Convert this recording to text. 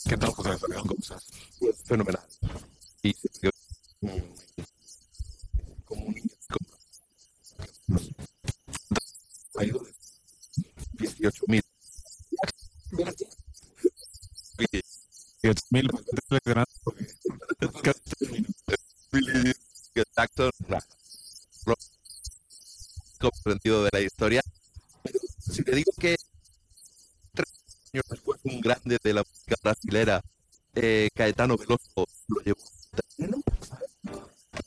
¿Qué tal, José Antonio? ¿Cómo estás? Pues fenomenal. Y yo, Como un niño con traído de 18.000. 18.000 paquetes seleccionados porque Exacto, lo comprendido de la historia. Pero si te digo que 3 años después un grande de la música brasilera, Caetano Veloso, lo llevó